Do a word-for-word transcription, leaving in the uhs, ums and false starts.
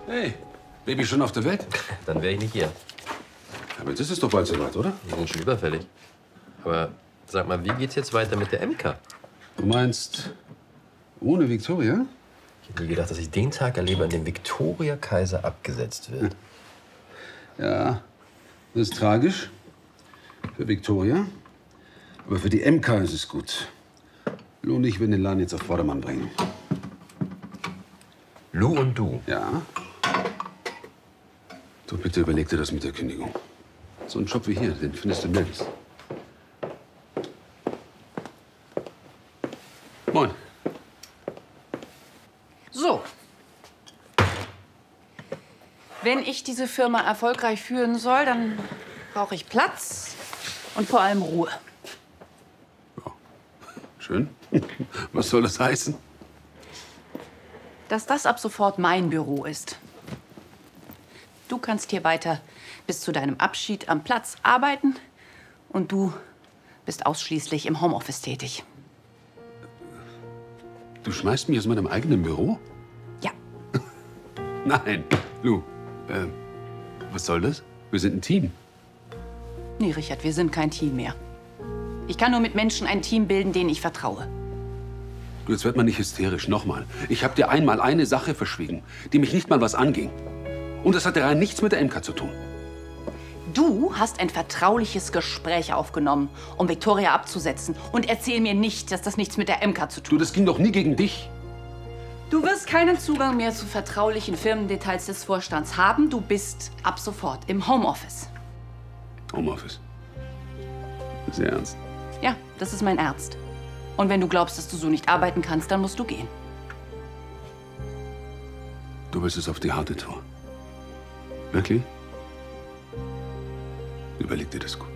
Hey, Baby schon auf der Welt? Dann wäre ich nicht hier. Aber jetzt ist es doch bald soweit, oder? Wir sind schon überfällig. Aber sag mal, wie geht's jetzt weiter mit der M K? Du meinst, ohne Victoria? Ich hätte nie gedacht, dass ich den Tag erlebe, an dem Victoria Kaiser abgesetzt wird. Ja, das ist tragisch. Für Victoria. Aber für die M K ist es gut. Lou und ich werden den Laden jetzt auf Vordermann bringen. Lou und du? Ja. Du, bitte überleg dir das mit der Kündigung. So einen Job wie hier, den findest du nirgends. Moin. So. Wenn ich diese Firma erfolgreich führen soll, dann brauche ich Platz und vor allem Ruhe. Ja. Schön. Was soll das heißen? Dass das ab sofort mein Büro ist. Du kannst hier weiter bis zu deinem Abschied am Platz arbeiten und du bist ausschließlich im Homeoffice tätig. Du schmeißt mich aus meinem eigenen Büro? Ja. Nein, Lou. Äh, was soll das? Wir sind ein Team. Nee, Richard, wir sind kein Team mehr. Ich kann nur mit Menschen ein Team bilden, denen ich vertraue. Du, jetzt wird man nicht hysterisch. Nochmal. Ich habe dir einmal eine Sache verschwiegen, die mich nicht mal was anging. Und das hatte rein nichts mit der M K zu tun. Du hast ein vertrauliches Gespräch aufgenommen, um Victoria abzusetzen. Und erzähl mir nicht, dass das nichts mit der M K zu tun hat. Du, das ging doch nie gegen dich. Du wirst keinen Zugang mehr zu vertraulichen Firmendetails des Vorstands haben. Du bist ab sofort im Homeoffice. Homeoffice. Sehr ernst. Ja, das ist mein Ernst. Und wenn du glaubst, dass du so nicht arbeiten kannst, dann musst du gehen. Du willst es auf die harte Tour. Wirklich? Überleg dir das gut.